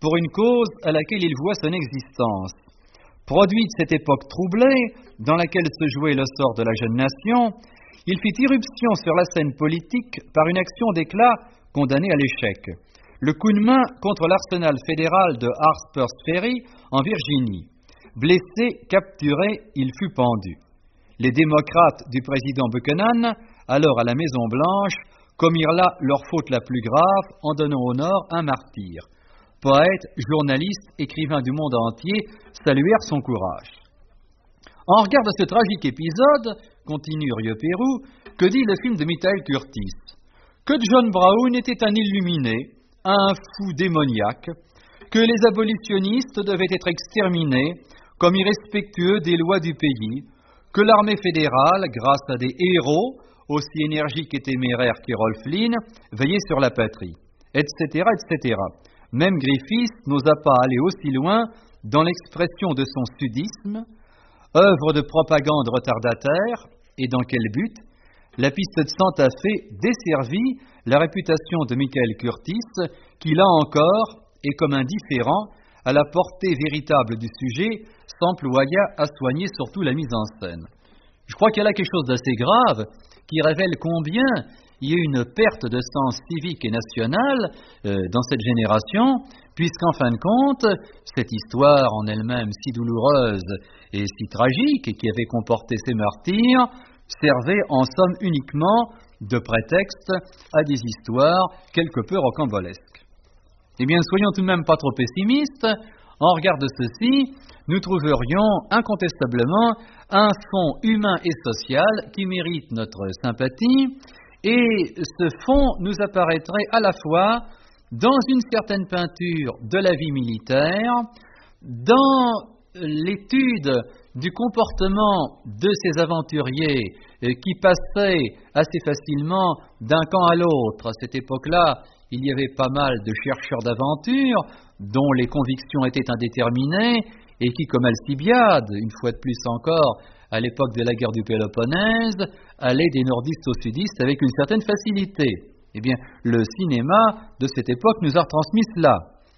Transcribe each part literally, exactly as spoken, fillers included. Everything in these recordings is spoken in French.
pour une cause à laquelle il voit son existence. Produit de cette époque troublée, dans laquelle se jouait le sort de la jeune nation, il fit irruption sur la scène politique par une action d'éclat condamnée à l'échec. Le coup de main contre l'arsenal fédéral de Harper's Ferry en Virginie. Blessé, capturé, il fut pendu. Les démocrates du président Buchanan, alors à la Maison-Blanche, commirent là leur faute la plus grave en donnant au Nord un martyr. Poètes, journalistes, écrivains du monde entier saluèrent son courage. En regard de ce tragique épisode, continue Rieux Pérou, que dit le film de Michael Curtis? Que John Brown était un illuminé, un fou démoniaque, que les abolitionnistes devaient être exterminés comme irrespectueux des lois du pays, que l'armée fédérale, grâce à des héros aussi énergiques et téméraires qu'Errol Flynn, veillait sur la patrie, et cetera, et cetera. Même Griffith n'osa pas aller aussi loin dans l'expression de son sudisme, œuvre de propagande retardataire, et dans quel but? La piste de Santa Fe desservit la réputation de Michael Curtis, qui là encore, et comme indifférent à la portée véritable du sujet, s'employa à soigner surtout la mise en scène. Je crois qu'il y a là quelque chose d'assez grave, qui révèle combien il y a une perte de sens civique et national euh, dans cette génération, puisqu'en fin de compte, cette histoire en elle-même si douloureuse et si tragique, et qui avait comporté ces martyrs, servait en somme uniquement de prétexte à des histoires quelque peu rocambolesques. Eh bien, soyons tout de même pas trop pessimistes. En regard de ceci, nous trouverions incontestablement un fond humain et social qui mérite notre sympathie, et ce fond nous apparaîtrait à la fois dans une certaine peinture de la vie militaire, dans l'étude du comportement de ces aventuriers qui passaient assez facilement d'un camp à l'autre. À cette époque-là, il y avait pas mal de chercheurs d'aventure dont les convictions étaient indéterminées et qui, comme Alcibiade, une fois de plus encore, à l'époque de la guerre du Péloponnèse, allaient des nordistes aux sudistes avec une certaine facilité. Eh bien, le cinéma de cette époque nous a transmis cela.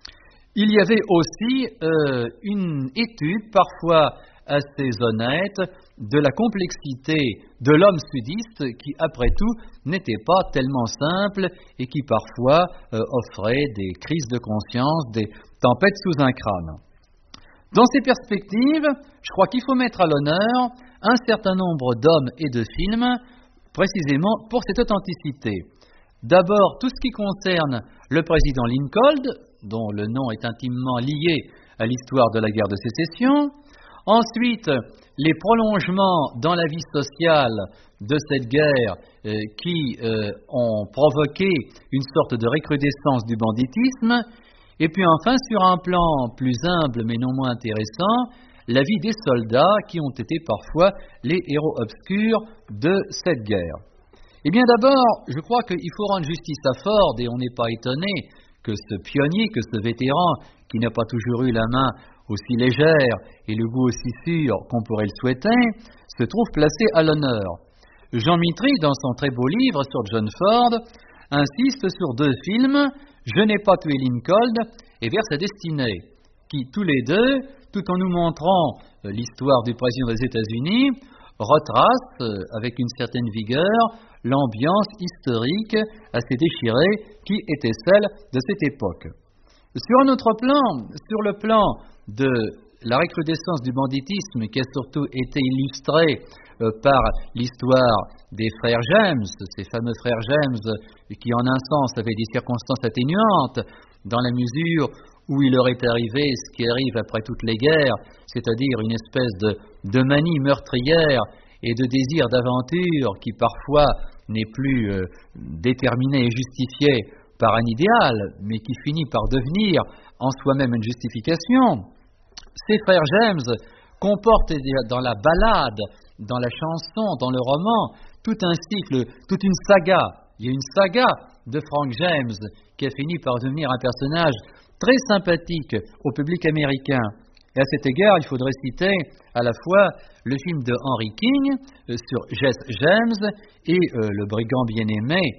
Il y avait aussi euh, une étude, parfois assez honnête, de la complexité de l'homme sudiste qui, après tout, n'était pas tellement simple et qui parfois euh, offrait des crises de conscience, des tempêtes sous un crâne. Dans ces perspectives, je crois qu'il faut mettre à l'honneur un certain nombre d'hommes et de films, précisément pour cette authenticité. D'abord, tout ce qui concerne le président Lincoln, dont le nom est intimement lié à l'histoire de la guerre de sécession. Ensuite, les prolongements dans la vie sociale de cette guerre euh, qui euh, ont provoqué une sorte de recrudescence du banditisme. Et puis enfin, sur un plan plus humble mais non moins intéressant, la vie des soldats qui ont été parfois les héros obscurs de cette guerre. Eh bien d'abord, je crois qu'il faut rendre justice à Ford, et on n'est pas étonné que ce pionnier, que ce vétéran, qui n'a pas toujours eu la main aussi légère et le goût aussi sûr qu'on pourrait le souhaiter, se trouve placé à l'honneur. Jean Mitry, dans son très beau livre sur John Ford, insiste sur deux films, Je n'ai pas tué Lincoln et Vers sa destinée, qui tous les deux, tout en nous montrant euh, l'histoire du président des États-Unis, retracent euh, avec une certaine vigueur l'ambiance historique assez déchirée qui était celle de cette époque. Sur un autre plan, sur le plan de la recrudescence du banditisme qui a surtout été illustrée euh, par l'histoire des frères James, ces fameux frères James qui en un sens avaient des circonstances atténuantes dans la mesure où il leur est arrivé ce qui arrive après toutes les guerres, c'est-à-dire une espèce de, de manie meurtrière et de désir d'aventure qui parfois n'est plus euh, déterminé et justifié par un idéal, mais qui finit par devenir en soi-même une justification. Ces frères James comportent dans la ballade, dans la chanson, dans le roman, tout un cycle, toute une saga. Il y a une saga de Frank James qui a fini par devenir un personnage très sympathique au public américain. Et à cet égard, il faudrait citer à la fois le film de Henry King euh, sur Jesse James et euh, le brigand bien-aimé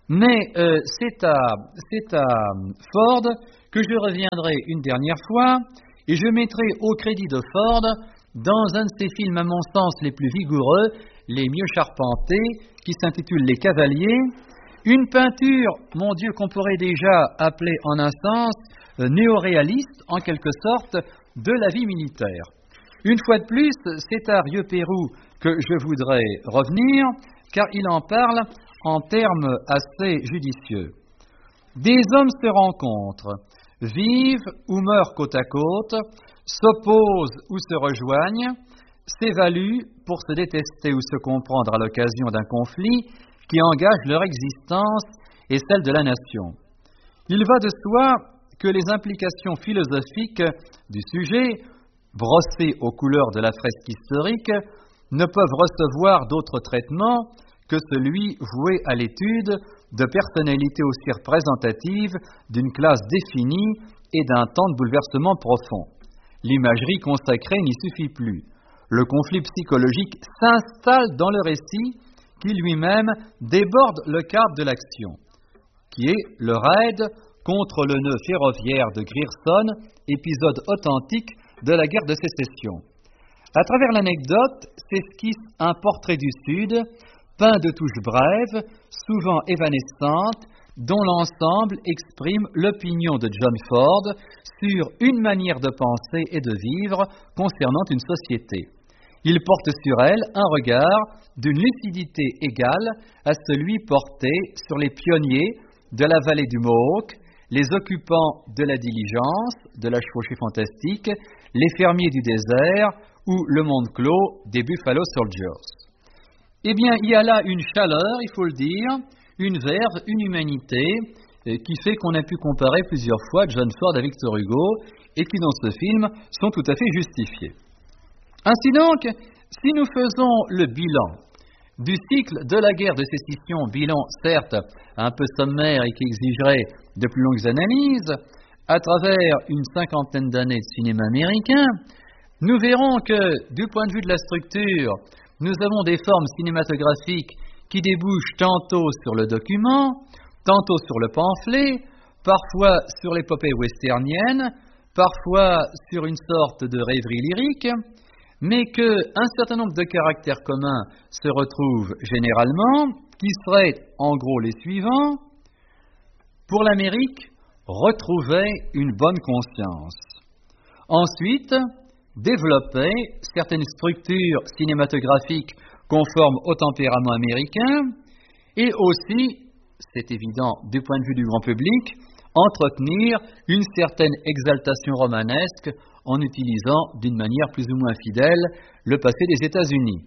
Mais euh, c'est à, c'est à Ford que je reviendrai une dernière fois, et je mettrai au crédit de Ford, dans un de ses films à mon sens les plus vigoureux, les mieux charpentés, qui s'intitule Les Cavaliers, une peinture, mon Dieu, qu'on pourrait déjà appeler en un sens euh, néo-réaliste, en quelque sorte, de la vie militaire. Une fois de plus, c'est à Rieux-Pérou que je voudrais revenir, car il en parle en termes assez judicieux. Des hommes se rencontrent, vivent ou meurent côte à côte, s'opposent ou se rejoignent, s'évaluent pour se détester ou se comprendre à l'occasion d'un conflit qui engage leur existence et celle de la nation. Il va de soi que les implications philosophiques du sujet, brossées aux couleurs de la fresque historique, ne peuvent recevoir d'autre traitement que celui voué à l'étude de personnalités aussi représentatives d'une classe définie et d'un temps de bouleversement profond. L'imagerie consacrée n'y suffit plus. Le conflit psychologique s'installe dans le récit qui lui-même déborde le cadre de l'action, qui est le raid contre le nœud ferroviaire de Grierson, épisode authentique de la guerre de sécession. À travers l'anecdote s'esquisse un portrait du Sud, peint de touches brèves, souvent évanescentes, dont l'ensemble exprime l'opinion de John Ford sur une manière de penser et de vivre concernant une société. Il porte sur elle un regard d'une lucidité égale à celui porté sur les pionniers de la vallée du Mohawk, les occupants de la diligence, de la chevauchée fantastique, les fermiers du désert ou le monde clos des Buffalo Soldiers. Eh bien, il y a là une chaleur, il faut le dire, une verve, une humanité euh, qui fait qu'on a pu comparer plusieurs fois John Ford à Victor Hugo et qui, dans ce film, sont tout à fait justifiées. Ainsi donc, si nous faisons le bilan du cycle de la guerre de sécession, bilan certes un peu sommaire et qui exigerait de plus longues analyses, à travers une cinquantaine d'années de cinéma américain, nous verrons que, du point de vue de la structure, nous avons des formes cinématographiques qui débouchent tantôt sur le document, tantôt sur le pamphlet, parfois sur l'épopée westernienne, parfois sur une sorte de rêverie lyrique, mais qu'un certain nombre de caractères communs se retrouvent généralement, qui seraient en gros les suivants. Pour l'Amérique, retrouver une bonne conscience. Ensuite, développer certaines structures cinématographiques conformes au tempérament américain, et aussi, c'est évident du point de vue du grand public, entretenir une certaine exaltation romanesque en utilisant d'une manière plus ou moins fidèle le passé des États-Unis.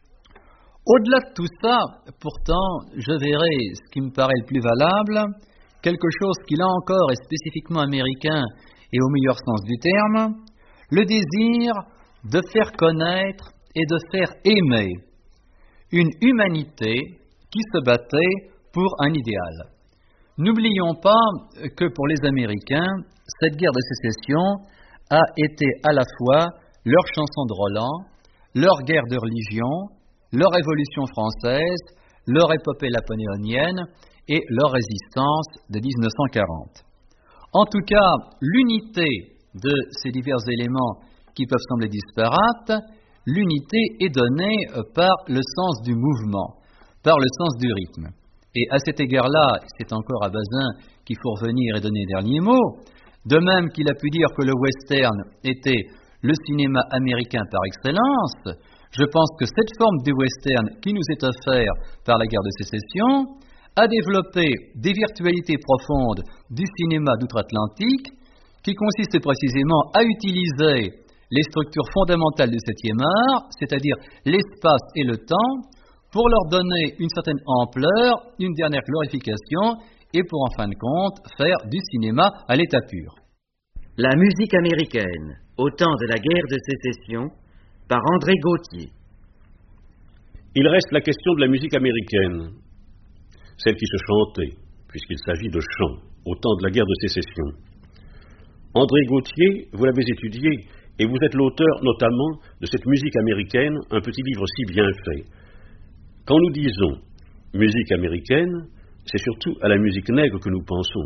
Au-delà de tout ça, pourtant, je verrai ce qui me paraît le plus valable, quelque chose qui là encore est spécifiquement américain et au meilleur sens du terme, le désir de faire connaître et de faire aimer une humanité qui se battait pour un idéal. N'oublions pas que pour les Américains, cette guerre de sécession a été à la fois leur chanson de Roland, leur guerre de religion, leur révolution française, leur épopée napoléonienne et leur résistance de dix-neuf cent quarante. En tout cas, l'unité de ces divers éléments qui peuvent sembler disparates, l'unité est donnée par le sens du mouvement, par le sens du rythme. Et à cet égard-là, c'est encore à Bazin qu'il faut revenir et donner les derniers mots, de même qu'il a pu dire que le western était le cinéma américain par excellence, je pense que cette forme du western qui nous est offerte par la guerre de sécession a développé des virtualités profondes du cinéma d'outre-Atlantique qui consistent précisément à utiliser les structures fondamentales du septième art, c'est-à-dire l'espace et le temps, pour leur donner une certaine ampleur, une dernière glorification, et pour en fin de compte faire du cinéma à l'état pur. La musique américaine, au temps de la guerre de sécession, par André Gauthier. Il reste la question de la musique américaine, celle qui se chantait, puisqu'il s'agit de chant, au temps de la guerre de sécession. André Gauthier, vous l'avez étudié, et vous êtes l'auteur notamment de cette musique américaine, un petit livre si bien fait. Quand nous disons musique américaine, c'est surtout à la musique nègre que nous pensons.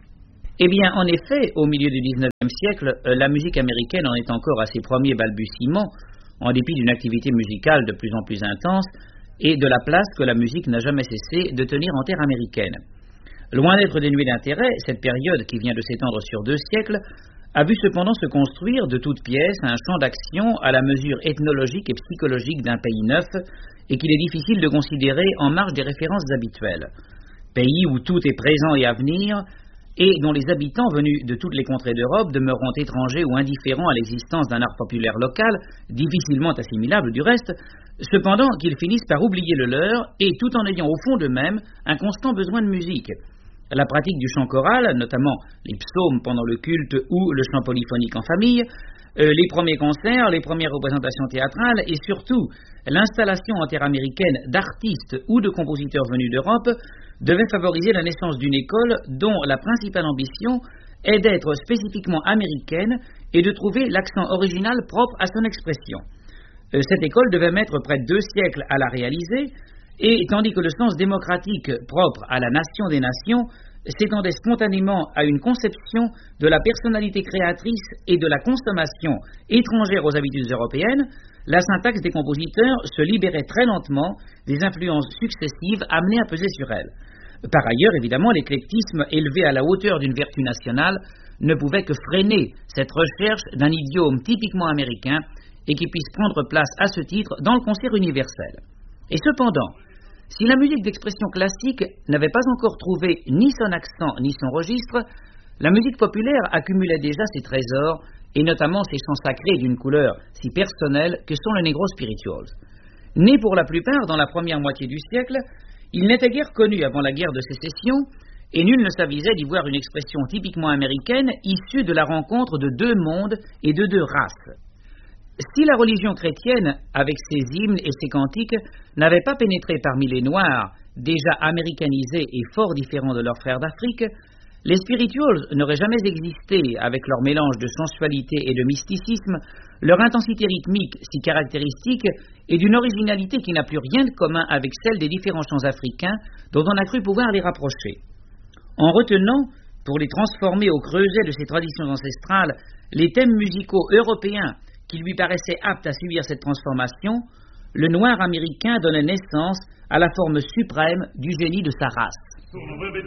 Eh bien, en effet, au milieu du dix-neuvième siècle, la musique américaine en est encore à ses premiers balbutiements, en dépit d'une activité musicale de plus en plus intense et de la place que la musique n'a jamais cessé de tenir en terre américaine. Loin d'être dénuée d'intérêt, cette période, qui vient de s'étendre sur deux siècles, a vu cependant se construire de toutes pièces un champ d'action à la mesure ethnologique et psychologique d'un pays neuf et qu'il est difficile de considérer en marge des références habituelles. Pays où tout est présent et à venir, et dont les habitants venus de toutes les contrées d'Europe demeureront étrangers ou indifférents à l'existence d'un art populaire local, difficilement assimilable du reste, cependant qu'ils finissent par oublier le leur, et tout en ayant au fond d'eux-mêmes un constant besoin de musique. La pratique du chant choral, notamment les psaumes pendant le culte ou le chant polyphonique en famille, euh, les premiers concerts, les premières représentations théâtrales et surtout l'installation en terre américaine d'artistes ou de compositeurs venus d'Europe devait favoriser la naissance d'une école dont la principale ambition est d'être spécifiquement américaine et de trouver l'accent original propre à son expression. Euh, cette école devait mettre près de deux siècles à la réaliser, et tandis que le sens démocratique propre à la nation des nations s'étendait spontanément à une conception de la personnalité créatrice et de la consommation étrangère aux habitudes européennes, la syntaxe des compositeurs se libérait très lentement des influences successives amenées à peser sur elle. Par ailleurs, évidemment, l'éclectisme élevé à la hauteur d'une vertu nationale ne pouvait que freiner cette recherche d'un idiome typiquement américain et qui puisse prendre place à ce titre dans le concert universel. Et cependant, si la musique d'expression classique n'avait pas encore trouvé ni son accent ni son registre, la musique populaire accumulait déjà ses trésors, et notamment ses chants sacrés d'une couleur si personnelle que sont les negro spirituals. Nés pour la plupart dans la première moitié du siècle, ils n'étaient guère connus avant la guerre de sécession, et nul ne s'avisait d'y voir une expression typiquement américaine issue de la rencontre de deux mondes et de deux races. Si la religion chrétienne, avec ses hymnes et ses cantiques, n'avait pas pénétré parmi les Noirs, déjà américanisés et fort différents de leurs frères d'Afrique, les spirituals n'auraient jamais existé avec leur mélange de sensualité et de mysticisme, leur intensité rythmique si caractéristique et d'une originalité qui n'a plus rien de commun avec celle des différents chants africains dont on a cru pouvoir les rapprocher. En retenant, pour les transformer au creuset de ces traditions ancestrales, les thèmes musicaux européens qui lui paraissaient aptes à subir cette transformation, le noir américain donnait naissance à la forme suprême du génie de sa race.